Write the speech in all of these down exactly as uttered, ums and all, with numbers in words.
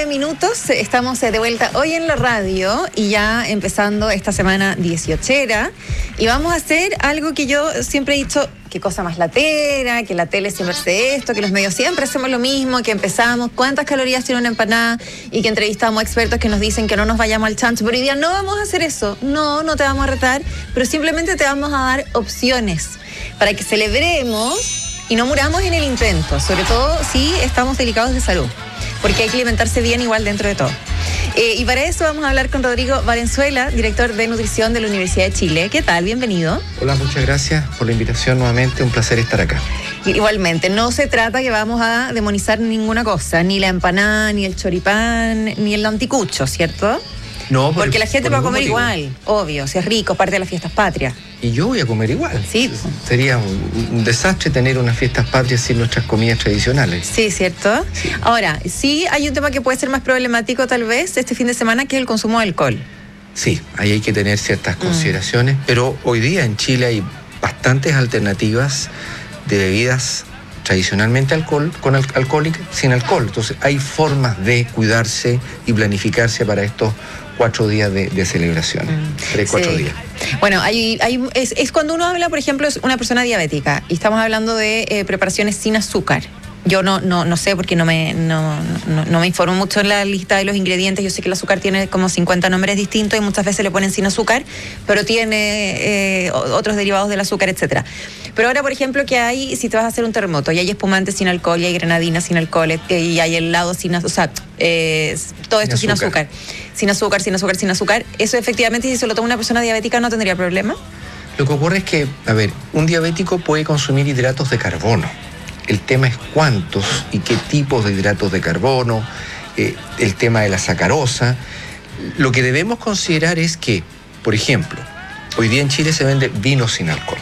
nueve minutos, estamos de vuelta hoy en la radio y ya empezando esta semana dieciochera y vamos a hacer algo que yo siempre he dicho, qué cosa más latera, que la tele siempre hace esto, que los medios siempre hacemos lo mismo, que empezamos, cuántas calorías tiene una empanada y que entrevistamos a expertos que nos dicen que no nos vayamos al chancho, pero hoy día no vamos a hacer eso, no, no te vamos a retar, pero simplemente te vamos a dar opciones para que celebremos y no muramos en el intento, sobre todo si estamos delicados de salud, porque hay que alimentarse bien igual dentro de todo. Eh, y para eso vamos a hablar con Rodrigo Valenzuela, director de nutrición de la Universidad de Chile. ¿Qué tal? Bienvenido. Hola, muchas gracias por la invitación nuevamente, un placer estar acá. Igualmente, no se trata que vamos a demonizar ninguna cosa, ni la empanada, ni el choripán, ni el anticucho, ¿cierto? No, porque el, la gente va a comer motivo. igual, obvio, si es rico, parte de las fiestas patrias. Y yo voy a comer igual. Sí. Sería un, un desastre tener unas fiestas patrias sin nuestras comidas tradicionales. Sí, ¿cierto? Sí. Ahora, sí hay un tema que puede ser más problemático tal vez este fin de semana, que es el consumo de alcohol. Sí, ahí hay que tener ciertas mm. consideraciones, pero hoy día en Chile hay bastantes alternativas de bebidas tradicionalmente alcohol, con al alcohólicas, sin alcohol. Entonces hay formas de cuidarse y planificarse para estos cuatro días de, de celebración, mm, tres, cuatro sí. días. Bueno, hay, hay, es, es cuando uno habla, por ejemplo, es una persona diabética y estamos hablando de eh, preparaciones sin azúcar. Yo no, no, no sé porque no me, no, no, no me informo mucho en la lista de los ingredientes. Yo sé que el azúcar tiene como cincuenta nombres distintos y muchas veces le ponen sin azúcar, pero tiene eh, otros derivados del azúcar, etcétera. Pero ahora, por ejemplo, que hay, si te vas a hacer un terremoto y hay espumante sin alcohol y hay granadina sin alcohol y hay helado sin azúcar, o sea, eh, todo esto sin azúcar. sin azúcar, sin azúcar, sin azúcar, sin azúcar, eso efectivamente si se lo toma una persona diabética no tendría problema. Lo que ocurre es que, a ver, un diabético puede consumir hidratos de carbono. El tema es cuántos y qué tipos de hidratos de carbono, eh, el tema de la sacarosa. Lo que debemos considerar es que, por ejemplo, hoy día en Chile se vende vino sin alcohol.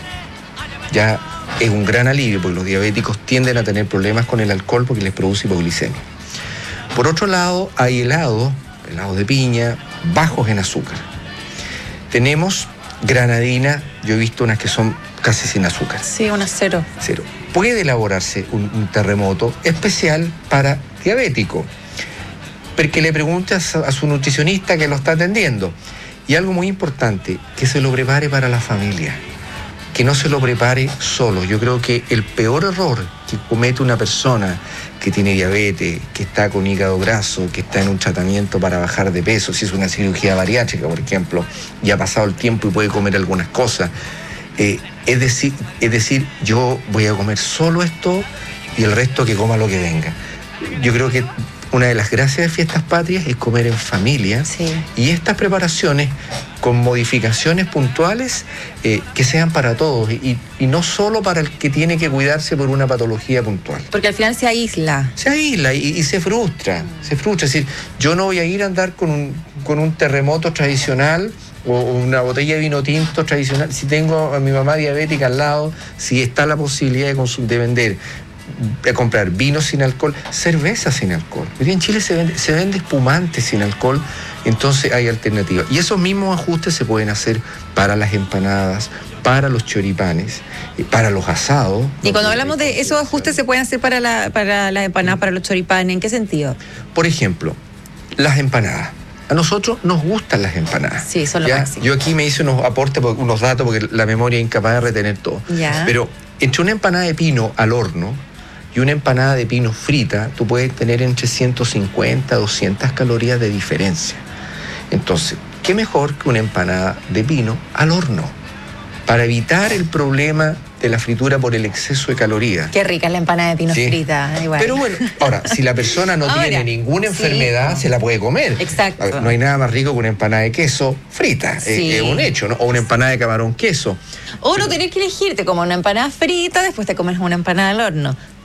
Ya es un gran alivio porque los diabéticos tienden a tener problemas con el alcohol porque les produce hipoglicemia. Por otro lado, hay helados, helados de piña, bajos en azúcar. Tenemos granadina, yo he visto unas que son casi sin azúcar. Sí, unas cero. Cero. Puede elaborarse un, un terremoto especial para diabético, porque le preguntas a, a su nutricionista que lo está atendiendo. Y algo muy importante, que se lo prepare para la familia, que no se lo prepare solo. Yo creo que el peor error que comete una persona que tiene diabetes, que está con hígado graso, que está en un tratamiento para bajar de peso, si es una cirugía bariátrica, por ejemplo, y ha pasado el tiempo y puede comer algunas cosas, Eh, es decir, es decir, yo voy a comer solo esto y el resto que coma lo que venga. Yo creo que una de las gracias de fiestas patrias es comer en familia, sí. Y estas preparaciones con modificaciones puntuales eh, que sean para todos y, y no solo para el que tiene que cuidarse por una patología puntual. Porque al final se aísla. Se aísla y, y se frustra, se frustra. Es decir, yo no voy a ir a andar con un, con un terremoto tradicional o una botella de vino tinto tradicional, si tengo a mi mamá diabética al lado, si está la posibilidad de, consum- de vender, de comprar vino sin alcohol, cerveza sin alcohol. Hoy en Chile se vende, se vende espumante sin alcohol, entonces hay alternativas. Y esos mismos ajustes se pueden hacer para las empanadas, para los choripanes, para los asados. Y cuando hablamos de esos ajustes se pueden hacer para la, para las empanadas, para los choripanes, ¿en qué sentido? Por ejemplo, las empanadas. A nosotros nos gustan las empanadas. Sí, son lo ¿ya? máximo. Yo aquí me hice unos aportes, unos datos, porque la memoria es incapaz de retener todo. Ya. Pero entre una empanada de pino al horno y una empanada de pino frita, tú puedes tener entre ciento cincuenta a doscientas calorías de diferencia. Entonces, ¿qué mejor que una empanada de pino al horno? Para evitar el problema de la fritura por el exceso de calorías. Qué rica es la empanada de pino, sí. Frita. Igual. Pero bueno, ahora, si la persona no ahora, tiene ninguna enfermedad, sí. Se la puede comer. Exacto. Ver, no hay nada más rico que una empanada de queso frita, sí. Es, es un hecho, ¿no? O una empanada de camarón queso. O no tener que elegirte como una empanada frita, después te comes una empanada al horno.